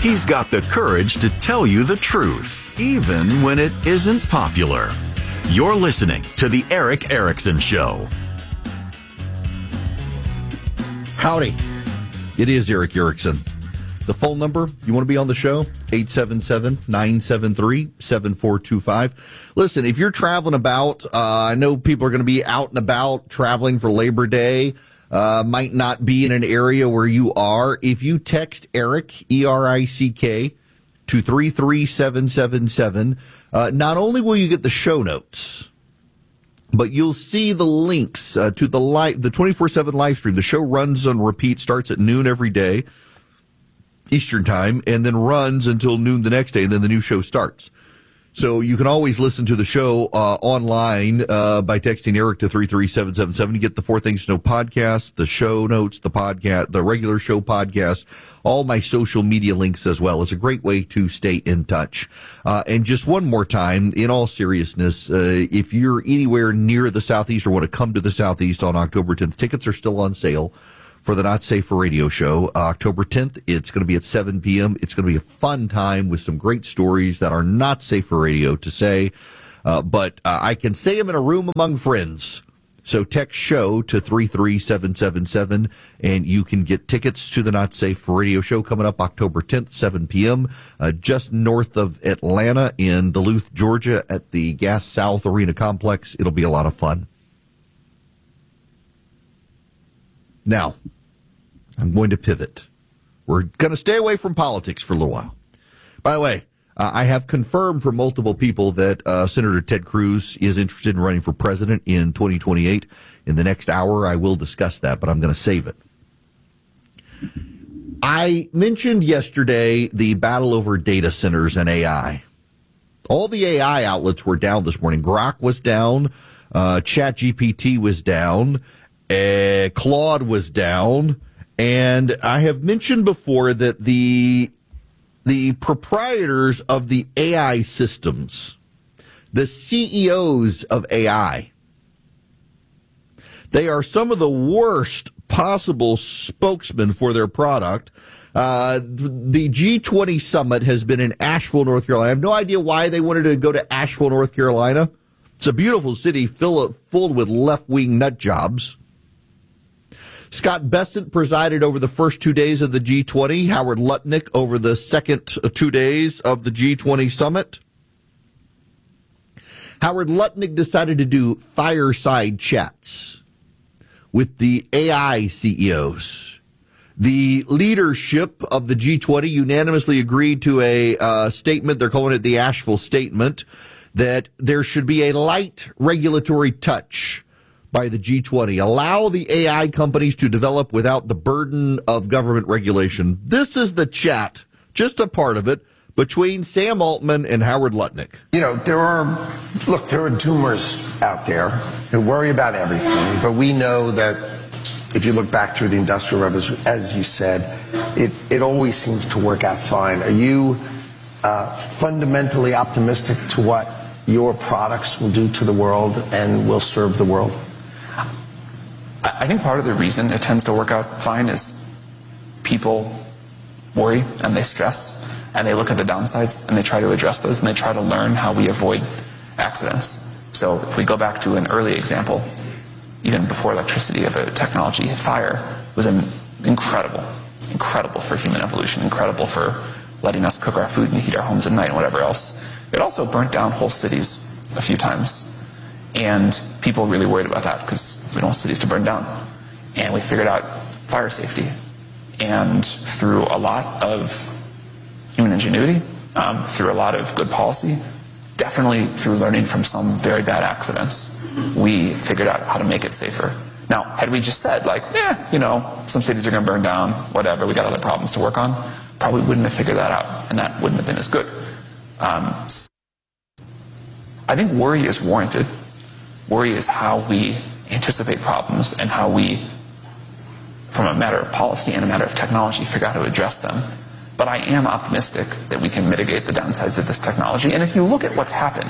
He's got the courage to tell you the truth, even when it isn't popular. You're listening to The Erick Erickson Show. Howdy. It is Erick Erickson. The phone number, you want to be on the show? 877-973-7425. Listen, if you're traveling about, I know people are going to be out and about traveling for Labor Day, might not be in an area where you are. If you text Erick, E-R-I-C-K, to 33777, not only will you get the show notes, but you'll see the links to the 24/7 live stream. The show runs on repeat, starts at noon every day, Eastern time, and then runs until noon the next day, and then the new show starts. So you can always listen to the show online by texting Erick to 33777. You get the Four Things to Know podcast, the show notes, the podcast, the regular show podcast, all my social media links as well. It's a great way to stay in touch. And just one more time, in all seriousness, if you're anywhere near the Southeast or want to come to the Southeast on October 10th, tickets are still on sale for the Not Safe for Radio show. October 10th, it's going to be at 7 p.m. It's going to be a fun time with some great stories that are not safe for radio to say, but I can say them in a room among friends. So text show to 33777, and you can get tickets to the Not Safe for Radio show coming up October 10th, 7 p.m., just north of Atlanta in Duluth, Georgia at the Gas South Arena Complex. It'll be a lot of fun. Now, I'm going to pivot. We're going to stay away from politics for a little while. By the way, I have confirmed from multiple people that Senator Ted Cruz is interested in running for president in 2028. In the next hour, I will discuss that, but I'm going to save it. I mentioned yesterday the battle over data centers and AI. All the AI outlets were down this morning. Grok was down. ChatGPT was down. Claude was down. And I have mentioned before that the proprietors of the AI systems, the CEOs of AI, they are some of the worst possible spokesmen for their product. The G20 summit has been in Asheville, North Carolina. I have no idea why they wanted to go to Asheville, North Carolina. It's a beautiful city full with left-wing nut jobs. Scott Bessent presided over the first 2 days of the G20. Howard Lutnick over the second 2 days of the G20 summit. Howard Lutnick decided to do fireside chats with the AI CEOs. The leadership of the G20 unanimously agreed to a statement, they're calling it the Asheville Statement, that there should be a light regulatory touch by the G20. Allow the AI companies to develop without the burden of government regulation. This is the chat, just a part of it, between Sam Altman and Howard Lutnick. You know, there are doomers out there who worry about everything, but we know that if you look back through the Industrial Revolution, as you said, it always seems to work out fine. Are you fundamentally optimistic to what your products will do to the world and will serve the world? I think part of the reason it tends to work out fine is people worry and they stress and they look at the downsides and they try to address those and they try to learn how we avoid accidents. So if we go back to an early example, even before electricity of a technology, fire was incredible for human evolution, incredible for letting us cook our food and heat our homes at night and whatever else. It also burnt down whole cities a few times. And people really worried about that because we don't want cities to burn down. And we figured out fire safety. And through a lot of human ingenuity, through a lot of good policy, definitely through learning from some very bad accidents, we figured out how to make it safer. Now, had we just said, like, some cities are going to burn down, whatever, we got other problems to work on, probably wouldn't have figured that out, and that wouldn't have been as good. I think worry is warranted. Worry is how we anticipate problems and how we, from a matter of policy and a matter of technology, figure out how to address them. But I am optimistic that we can mitigate the downsides of this technology. And if you look at what's happened,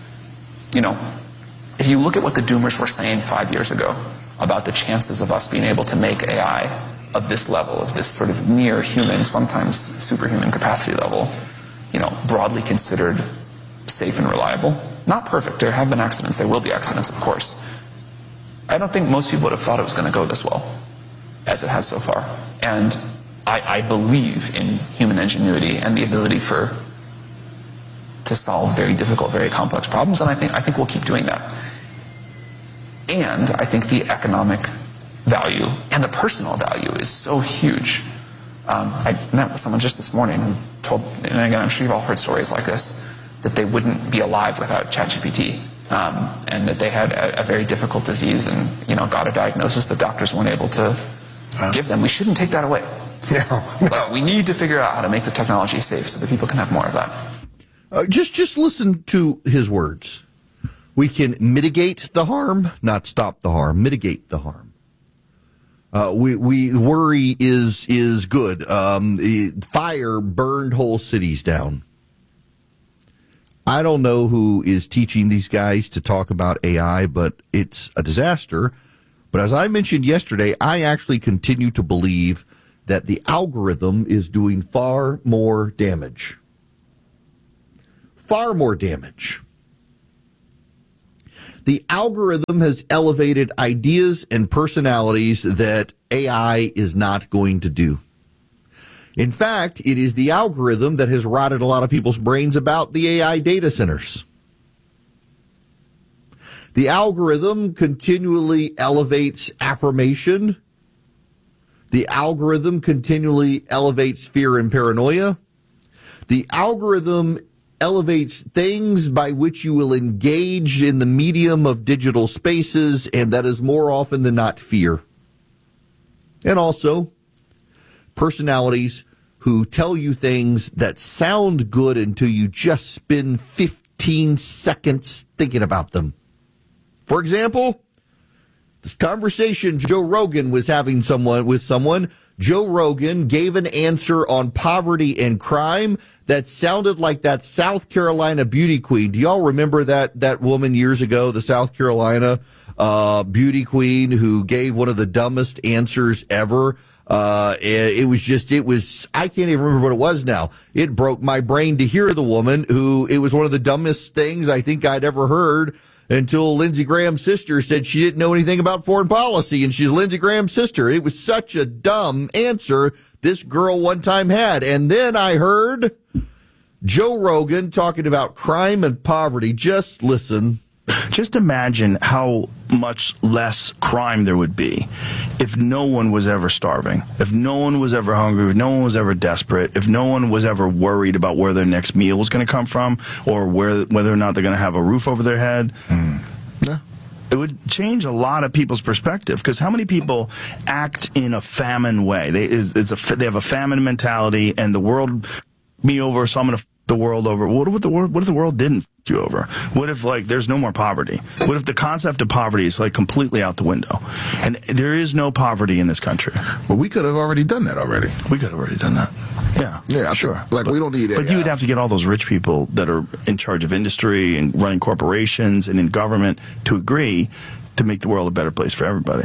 if you look at what the doomers were saying 5 years ago about the chances of us being able to make AI of this level, of this sort of near human, sometimes superhuman capacity level, broadly considered safe and reliable. Not perfect. There have been accidents. There will be accidents, of course. I don't think most people would have thought it was going to go this well as it has so far. And I believe in human ingenuity and the ability to solve very difficult, very complex problems, and I think we'll keep doing that. And I think the economic value and the personal value is so huge. I met with someone just this morning who told, and again, I'm sure you've all heard stories like this, that they wouldn't be alive without ChatGPT, and that they had a very difficult disease and got a diagnosis that doctors weren't able to give them. We shouldn't take that away. No. But we need to figure out how to make the technology safe so that people can have more of that. Just listen to his words. We can mitigate the harm, not stop the harm. Mitigate the harm. We worry is good. Fire burned whole cities down. I don't know who is teaching these guys to talk about AI, but it's a disaster. But as I mentioned yesterday, I actually continue to believe that the algorithm is doing far more damage. Far more damage. The algorithm has elevated ideas and personalities that AI is not going to do. In fact, it is the algorithm that has rotted a lot of people's brains about the AI data centers. The algorithm continually elevates affirmation. The algorithm continually elevates fear and paranoia. The algorithm elevates things by which you will engage in the medium of digital spaces, and that is more often than not fear. And also, personalities who tell you things that sound good until you just spend 15 seconds thinking about them. For example, this conversation Joe Rogan was having with someone, Joe Rogan gave an answer on poverty and crime that sounded like that South Carolina beauty queen. Do y'all remember that woman years ago, the South Carolina beauty queen who gave one of the dumbest answers ever? It was, I can't even remember what it was now. It broke my brain to hear the woman it was one of the dumbest things I think I'd ever heard until Lindsey Graham's sister said she didn't know anything about foreign policy, and she's Lindsey Graham's sister. It was such a dumb answer this girl one time had. And then I heard Joe Rogan talking about crime and poverty. Just listen. Just imagine how much less crime there would be if no one was ever starving, if no one was ever hungry, if no one was ever desperate, if no one was ever worried about where their next meal was going to come from or whether or not they're going to have a roof over their head. Yeah. It would change a lot of people's perspective, because how many people act in a famine way? They have a famine mentality, and the world me over, so I'm going to the world over. What if the world didn't f you over? What if there's no more poverty? What if the concept of poverty is completely out the window, and there is no poverty in this country? Well, we could have already done that already. We could have already done that. Yeah, sure. We don't need it. But you would have to get all those rich people that are in charge of industry and running corporations and in government to agree to make the world a better place for everybody.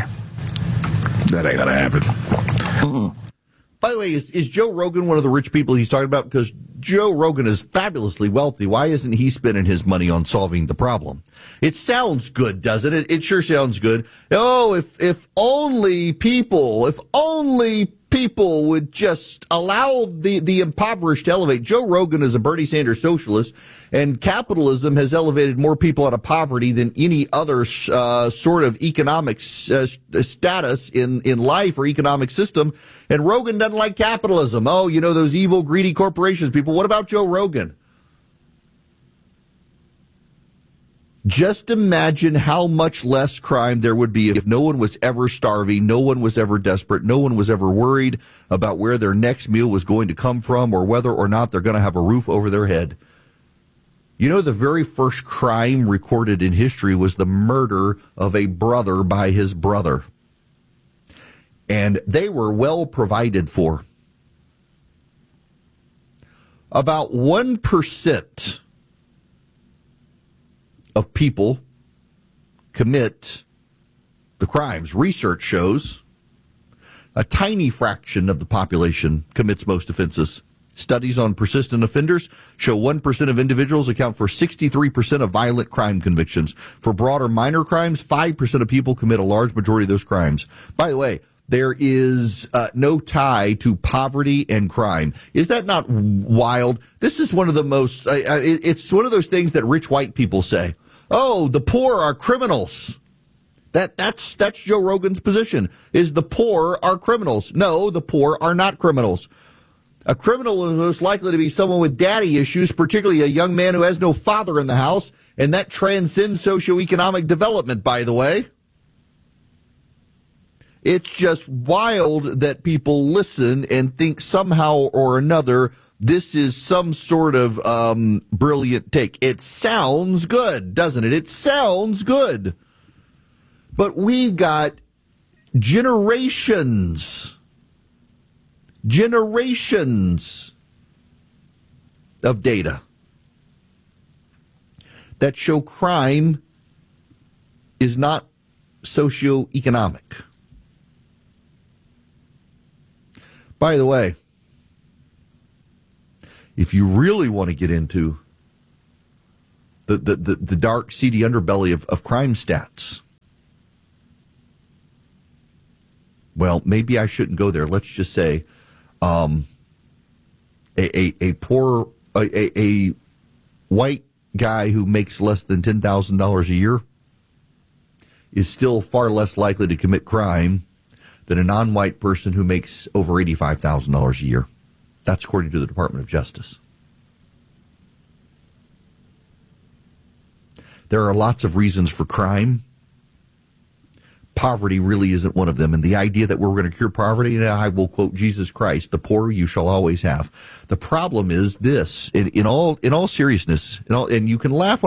That ain't gonna happen. Mm-mm. By the way, is Joe Rogan one of the rich people he's talking about? Because Joe Rogan is fabulously wealthy. Why isn't he spending his money on solving the problem? It sounds good, doesn't it? It sure sounds good. Oh, if only people would just allow the impoverished to elevate. Joe Rogan is a Bernie Sanders socialist, and capitalism has elevated more people out of poverty than any other sort of economic status in life or economic system. And Rogan doesn't like capitalism. Oh, those evil, greedy corporations people. What about Joe Rogan? Just imagine how much less crime there would be if no one was ever starving, no one was ever desperate, no one was ever worried about where their next meal was going to come from or whether or not they're going to have a roof over their head. The very first crime recorded in history was the murder of a brother by his brother. And they were well provided for. About 1% of people commit the crimes. Research shows A tiny fraction of the population commits most offenses. Studies on persistent offenders show 1% of individuals account for 63% of violent crime convictions. For broader minor crimes, 5% of people commit a large majority of those crimes. By the way, there is no tie to poverty and crime. Is that not wild? This is one of the most, it's one of those things that rich white people say. Oh, the poor are criminals. That's Joe Rogan's position, is the poor are criminals. No, the poor are not criminals. A criminal is most likely to be someone with daddy issues, particularly a young man who has no father in the house, and that transcends socioeconomic development, by the way. It's just wild that people listen and think somehow or another this is some sort of brilliant take. It sounds good, doesn't it? It sounds good. But we've got generations of data that show crime is not socioeconomic. By the way, if you really want to get into the dark, seedy underbelly of crime stats, well, maybe I shouldn't go there. Let's just say a white guy who makes less than $10,000 a year is still far less likely to commit crime than a non-white person who makes over $85,000 a year. That's according to the Department of Justice. There are lots of reasons for crime. Poverty really isn't one of them. And the idea that we're going to cure poverty, I will quote Jesus Christ, the poor you shall always have. The problem is this, in all seriousness, and you can laugh